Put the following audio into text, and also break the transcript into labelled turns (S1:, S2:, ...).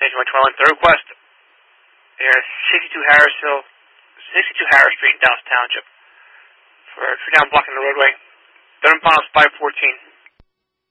S1: Station 121, the request. Here, 62 Harris Street in Dallas Township. For tree down blocking the roadway. Third and final is 514.